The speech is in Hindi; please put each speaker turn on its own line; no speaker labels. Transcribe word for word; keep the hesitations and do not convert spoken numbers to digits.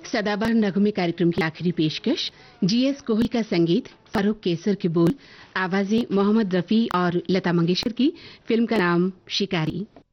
सदाबहार नगमे कार्यक्रम की आखिरी पेशकश जीएस कोहली का संगीत, फारूक कैसर के बोल, आवाजें मोहम्मद रफी और लता मंगेशकर की। फिल्म का नाम शिकारी।